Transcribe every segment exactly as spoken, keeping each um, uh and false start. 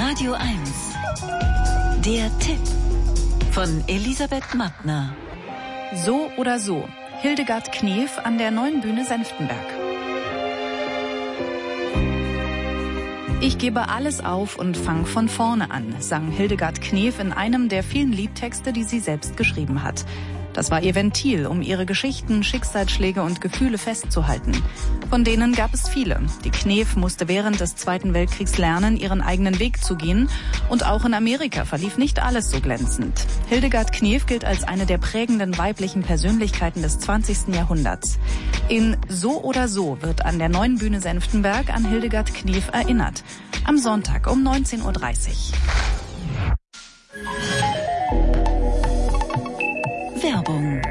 Radio eins. Der Tipp von Elisabeth Mattner. So oder so. Hildegard Knef an der Neuen Bühne Senftenberg. Ich gebe alles auf und fang von vorne an, sang Hildegard Knef in einem der vielen Liedtexte, die sie selbst geschrieben hat. Das war ihr Ventil, um ihre Geschichten, Schicksalsschläge und Gefühle festzuhalten. Von denen gab es viele. Die Knef musste während des Zweiten Weltkriegs lernen, ihren eigenen Weg zu gehen. Und auch in Amerika verlief nicht alles so glänzend. Hildegard Knef gilt als eine der prägenden weiblichen Persönlichkeiten des zwanzigsten Jahrhunderts. In So oder So wird an der Neuen Bühne Senftenberg an Hildegard Knef erinnert. Am Sonntag um neunzehn Uhr dreißig. Werbung.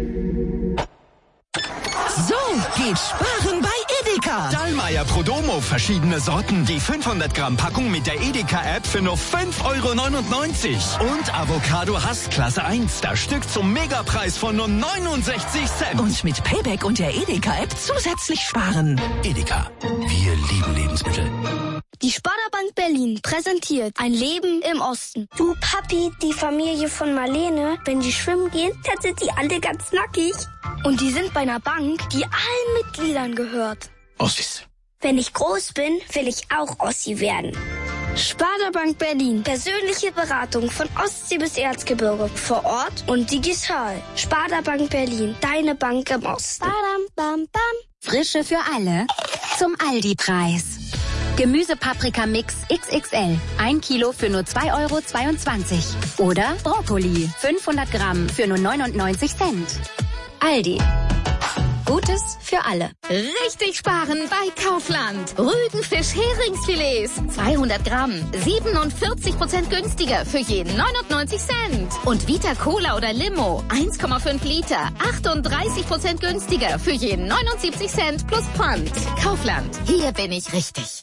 So geht Sparen bei Edeka. Dallmayr Prodomo, verschiedene Sorten. Die fünfhundert Gramm Packung mit der Edeka-App für nur fünf Euro neunundneunzig. Und Avocado Hass Klasse eins, das Stück zum Megapreis von nur neunundsechzig Cent. Und mit Payback und der Edeka-App zusätzlich sparen. Edeka, wir lieben Lebensmittel. Die Sparda-Bank Berlin präsentiert ein Leben im Osten. Du Papi, die Familie von Marlene, wenn die schwimmen gehen, dann sind die alle ganz nackig. Und die sind bei einer Bank, die allen Mitgliedern gehört. Ossis. Wenn ich groß bin, will ich auch Ossi werden. Sparda-Bank Berlin. Persönliche Beratung von Ostsee bis Erzgebirge. Vor Ort und digital. Sparda-Bank Berlin. Deine Bank im Osten. Badam, bam, bam. Frische für alle. Zum Aldi-Preis. Gemüsepaprika-Mix X X L. Ein Kilo für nur zwei Euro zweiundzwanzig. Oder Brokkoli. fünfhundert Gramm für nur neunundneunzig Cent. Aldi. Gutes für alle. Richtig sparen bei Kaufland. Rügenfisch Heringsfilets. zweihundert Gramm. siebenundvierzig Prozent günstiger für jeden neunundneunzig Cent. Und Vita Cola oder Limo. eins Komma fünf Liter. achtunddreißig Prozent günstiger für jeden neunundsiebzig Cent plus Pfand. Kaufland. Hier bin ich richtig.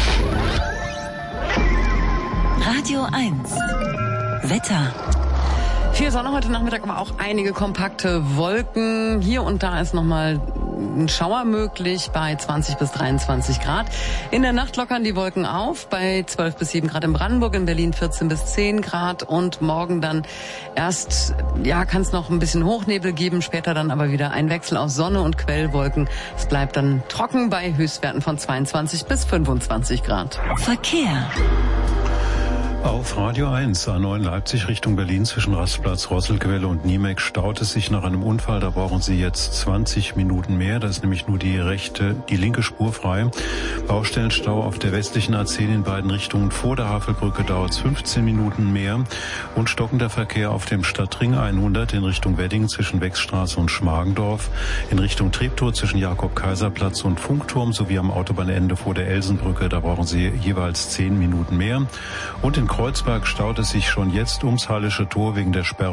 Radio eins. Wetter. Viel Sonne heute Nachmittag, aber auch einige kompakte Wolken. Hier und da ist nochmal ein Schauer möglich bei zwanzig bis dreiundzwanzig Grad. In der Nacht lockern die Wolken auf bei zwölf bis sieben Grad in Brandenburg, in Berlin vierzehn bis zehn Grad und morgen dann erst, ja, kann es noch ein bisschen Hochnebel geben, später dann aber wieder ein Wechsel aus Sonne und Quellwolken. Es bleibt dann trocken bei Höchstwerten von zweiundzwanzig bis fünfundzwanzig Grad. Verkehr. Auf Radio eins, A neun Leipzig Richtung Berlin zwischen Rastplatz Rosselquelle und Niemek staut es sich nach einem Unfall. Da brauchen Sie jetzt zwanzig Minuten mehr. Da ist nämlich nur die rechte, die linke Spur frei. Baustellenstau auf der westlichen A zehn in beiden Richtungen. Vor der Havelbrücke dauert es fünfzehn Minuten mehr. Und stockender Verkehr auf dem Stadtring hundert in Richtung Wedding zwischen Wechsstraße und Schmargendorf. In Richtung Treptow zwischen Jakob-Kaiser-Platz und Funkturm sowie am Autobahnende vor der Elsenbrücke. Da brauchen Sie jeweils zehn Minuten mehr. Und in Kreuzberg staut es sich schon jetzt ums Hallische Tor wegen der Sperrung